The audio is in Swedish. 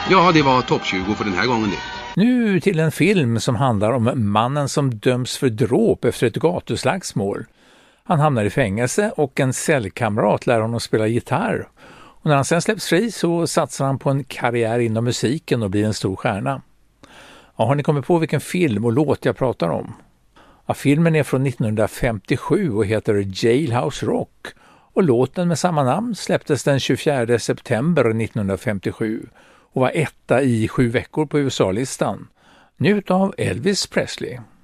Ja, det var topp 20 för den här gången det. Nu till en film som handlar om mannen som döms för dråp efter ett gatuslagsmål. Han hamnar i fängelse och en cellkamrat lär honom spela gitarr. Och när han sen släpps fri så satsar han på en karriär inom musiken och blir en stor stjärna. Ja, har ni kommit på vilken film och låt jag pratar om? Ja, filmen är från 1957 och heter Jailhouse Rock. Och låten med samma namn släpptes den 24 september 1957 och var etta i 7 veckor på USA-listan. Njut av Elvis Presley.